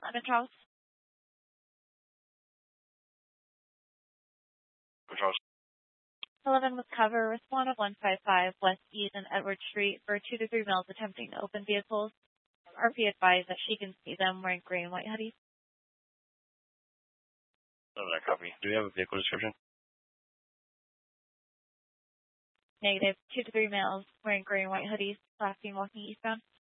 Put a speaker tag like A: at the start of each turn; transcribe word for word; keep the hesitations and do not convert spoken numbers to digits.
A: Lemon House.
B: Charles.
A: eleven with cover. Respond of one five five West East and Edward Street for two to three males attempting to open vehicles. R P advised that she can see them wearing gray and white hoodies.
B: Oh, that copy. Do we have a vehicle description?
A: Negative. Two to three males wearing gray and white hoodies, last seen walking eastbound.